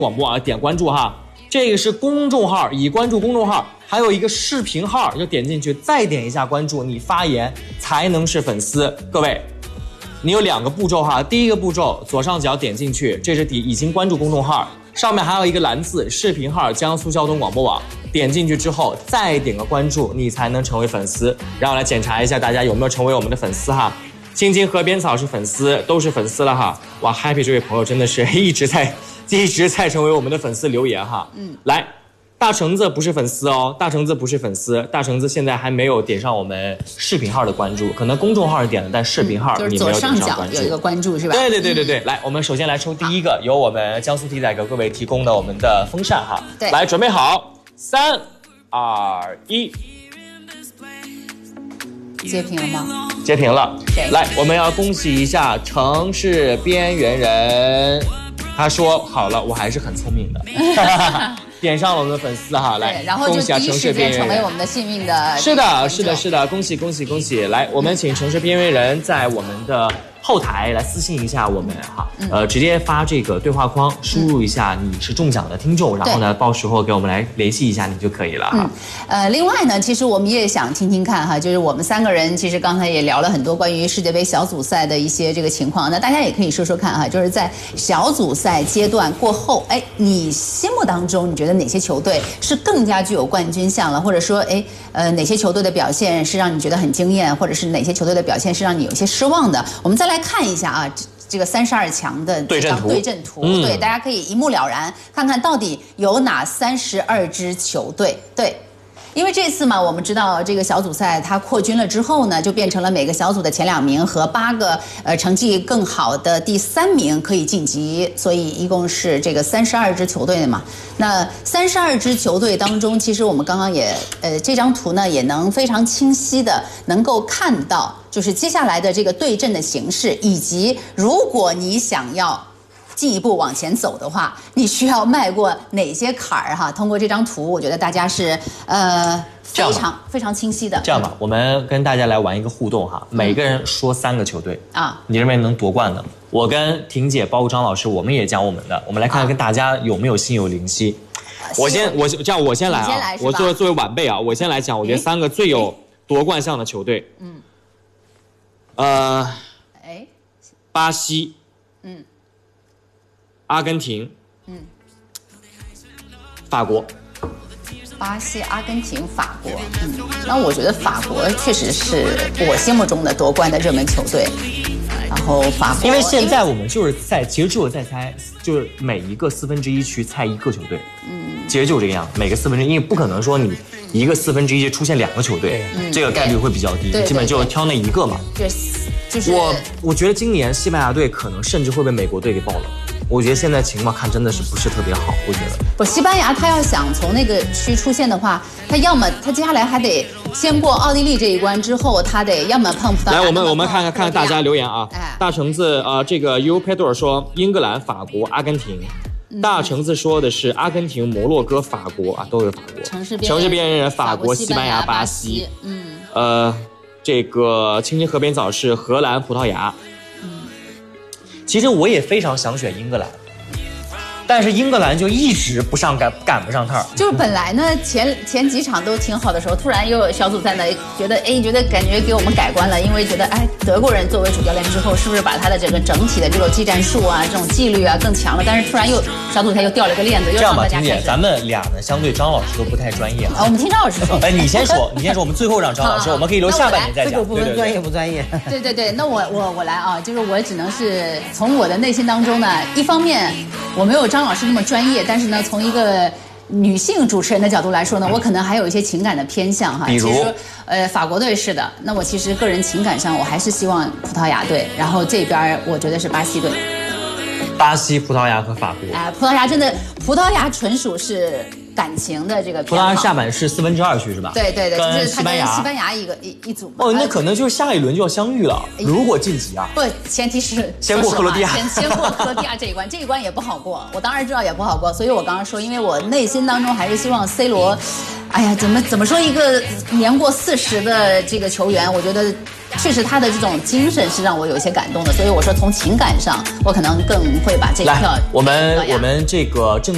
广播啊，点关注哈。这个是公众号，已关注公众号，还有一个视频号，就点进去，再点一下关注，你发言才能是粉丝。各位，你有2个步骤哈。第一个步骤，左上角点进去，这是已经关注公众号，上面还有一个蓝字视频号江苏交通广播网，点进去之后再点个关注，你才能成为粉丝。然后来检查一下大家有没有成为我们的粉丝哈。青青河边草是粉丝，都是粉丝了哈。哇 ，Happy 这位朋友真的是一直在成为我们的粉丝留言哈。来，大橙子不是粉丝哦，大橙子不是粉丝，大橙子现在还没有点上我们视频号的关注，可能公众号是点了，但视频号你没有点上关注。 就是左上角有一个关注是吧？ 对，来，我们首先来抽第一个，由我们江苏体仔给各位提供的我们的风扇哈。 对， 来准备好，3、2、1。 截屏了吗？ 截屏了。来，我们要恭喜一下城市边缘人，他说好了，我还是很聪明的，点上了我们的粉丝哈。来， 然后就第一时间成为我们的幸运的。 是的，恭喜！来，我们请城市边缘人在我们的后台来私信一下我们哈，直接发这个对话框，输入一下你是中奖的听众，然后呢，到时候给我们来联系一下你就可以了哈。 另外呢，其实我们也想听听看哈，就是我们3个人其实刚才也聊了很多关于世界杯小组赛的一些这个情况，那大家也可以说说看哈，就是在小组赛阶段过后，你心目当中你觉得哪些球队是更加具有冠军相了，或者说哪些球队的表现是让你觉得很惊艳，或者是哪些球队的表现是让你有些失望的？我们再来看一下啊，这个32强的对阵图，对，大家可以一目了然，看看到底有哪32支球队。对，因为这次嘛，我们知道这个小组赛它扩军了之后呢，就变成了每个小组的前2名和8个成绩更好的第3名可以晋级，所以一共是这个32支球队嘛。那32支球队当中，其实我们刚刚也这张图呢也能非常清晰的能够看到，就是接下来的这个对阵的形势，以及如果你想要进一步往前走的话，你需要迈过哪些坎儿哈？通过这张图，我觉得大家是非常清晰的。 这样吧，我们跟大家来玩一个互动哈，每个人说3个球队啊，你认为能夺冠的？我跟婷姐包括张老师，我们也讲我们的，我们来看看跟大家有没有心有灵犀。我先来啊，我作为晚辈啊，我先来讲，我觉得3个最有夺冠相的球队，巴西，阿根廷，法国。 巴西、阿根廷、法国，那我觉得法国确实是我心目中的夺冠的热门球队。然后法国， 因为现在我们就是其实只有在猜，就是每一个1/4区猜1个球队，其实就这个样，每个1/4，因为不可能说你一个1/4出现2个球队，这个概率会比较低，基本就挑那1个嘛。 就是我觉得今年西班牙队可能甚至会被美国队给爆了。我觉得现在情况看真的是不是特别好，我觉得。 西班牙他要想从那个区出现的话，他要么他接下来还得先过奥地利这一关，之后他得要么碰葡萄牙。 来，我们看看大家留言啊。大橙子这个 U Pedro 说英格兰、法国、阿根廷。大橙子说的是阿根廷、摩洛哥、法国啊，都是法国。城市边缘人，法国、西班牙、巴西。这个青青河边草是荷兰、葡萄牙。其实我也非常想选英格兰，但是英格兰就一直赶不上趟。 就是本来呢前几场都挺好的时候，突然又小组赛呢觉得感觉给我们改观了，因为觉得德国人作为主教练之后，是不是把他的整体的这种技战术啊、这种纪律啊更强了？但是突然又小组赛又掉了个链子，又让大家开始。这样吧，婷姐，咱们俩呢相对张老师都不太专业我们听张老师说。 你先说，我们最后让张老师，我们可以留下半年再讲。 这个部分专业不专业？ 对，那我来啊，就是我只能是从我的内心当中呢，一方面我没有张老师那么专业，但是呢，从一个女性主持人的角度来说呢，我可能还有一些情感的偏向哈。 比如， 法国队是的，那我其实个人情感上我还是希望葡萄牙队，然后这边我觉得是巴西队。 巴西、葡萄牙和法国。 葡萄牙纯属是感情的这个偏好。 葡萄牙下半是2/4区是吧？ 对，就是西班牙一组。 那可能就是下一轮就要相遇了。如果晋级啊， 不，前提是先过克罗地亚， 先过克罗地亚这一关，这一关也不好过。我当然知道也不好过，所以我刚刚说，因为我内心当中还是希望 C 罗，怎么说一个年过40的这个球员，我觉得确实他的这种精神是让我有些感动的，所以我说从情感上，我可能更会把这一票。 我们这个正。